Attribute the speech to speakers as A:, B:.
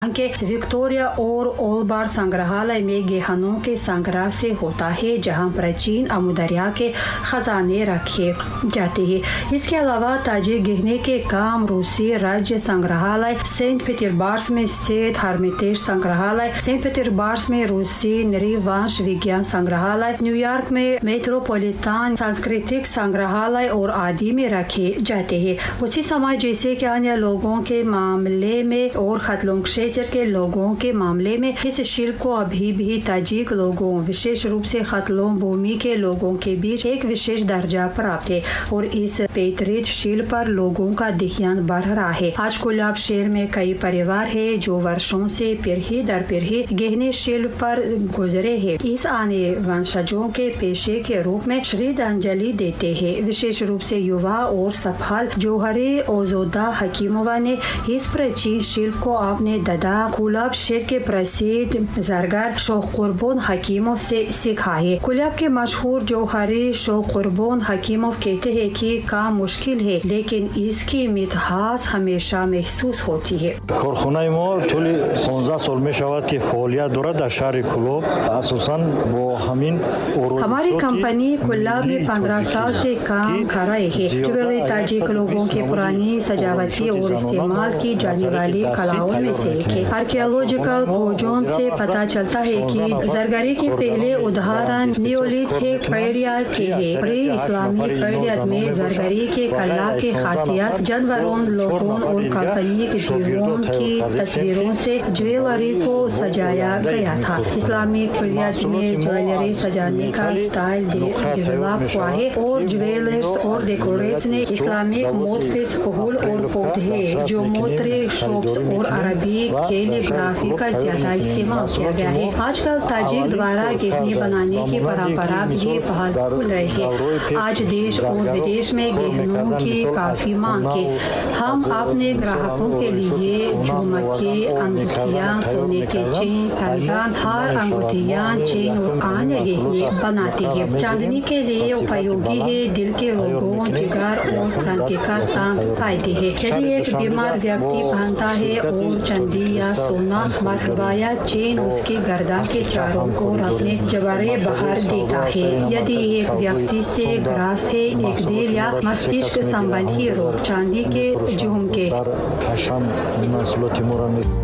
A: के विक्टोरिया और ओलबार संग्रहालय में गहनों के संग्रह से होता है, जहां प्राचीन अमुदरिया के खजाने रखे जाते हैं। इसके अलावा ताजिक गहने के काम रूसी राज्य संग्रहालय, सेंट पीटर्सबर्ग में स्थित हर्मिटेज संग्रहालय, सेंट पीटर्सबर्ग में रूसी नृवंश विज्ञान संग्रहालय, न्यूयॉर्क में मेट्रोपॉलिटन सांस्कृतिक संग्रहालय और आदि में रखे जाते हैं। उसी समय जैसे कि अन्य लोगों के मामले में और खतलों क्षेत्र के लोगों के मामले में इस शिल्प को अभी भी ताजिक लोगों, विशेष रूप से खतलों भूमि के लोगों के बीच एक विशेष दर्जा प्राप्त है और इस पैतृक शिल्प पर लोगों का ध्यान बढ़ रहा है। आज कोलाब शहर में कई परिवार है जो वर्षों से पीढ़ी दर पीढ़ी गहने शिल्प पर गुजरे हैं। इस आने वंशजों के पेशे के रूप में श्रद्धांजलि देते हैं। विशेष रूप से युवा और सफल जौहरी ओजोदा हकीमोवा ने इस प्राचीन शिल्प को अपने कोलाब शहर के प्रसिद्ध ज़रगर शौक कुर्बान हकीमोव से सीखा है। कोलाब के मशहूर जौहरी शौक कुर्बान हकीमोव कहते हैं कि काम मुश्किल है लेकिन इसकी मिठास हमेशा महसूस होती है।
B: کارخانه ما طول 15 سال می شود که فعالیت دارد در شهر کلاب. اساساً با همین
A: हमारी कंपनी कोलाब में 15 साल से काम कर रहे हैं। ज्वेलरी ताजिक लोगों के पुरानी सजावटी और इस्तेमाल की जाने वाली कलाओं में से एक है। आर्कियोलॉजिकल खोजों से पता चलता है कि ज़रगरी के पहले उदाहरण नियोलिथिक पीरियड के हैं। प्री इस्लामी पीरियड में ज़रगरी के कला की खासियत जानवरों, लोगों और काल्पनिक जीवों की तस्वीरों से ज्वेलरी को सजाया गया था। इस्लामिक पीरियड में ज्वेलरी सजाने का स्टाइल डेवलप हुआ है और ज्वेलर्स और डेकोरेट्स ने इस्लामिक मोटिफ्स, फूल और पौधे, ज्योमेट्री शॉप्स और अरबी कैलीग्राफी का ज्यादा इस्तेमाल किया गया है। आजकल ताजिक द्वारा गहने बनाने की परंपरा भी बहाल हो रही है। आज देश और विदेश में गहनों की काफी मांग है। हम अपने ग्राहकों के लिए झुमके, अंगूठियां, सोने के चेन, कंगन, हार, अंगूठियां, चेन और अन्य गहने बनाते हैं। चांदनी के लिए उपयोगी है। दिल के रोगों, जिगर और ग्रंथि का तंत्र फायदे है। यदि एक बीमार व्यक्ति पहनता है और चांदी या सोना मरहबा या चेन उसकी गर्दन के चारों ओर अपने जबड़े बाहर देता है। यदि एक व्यक्ति से ग्रस्त है एक दिल या मस्तिष्क संबंधी रोग, चांदी के झुमके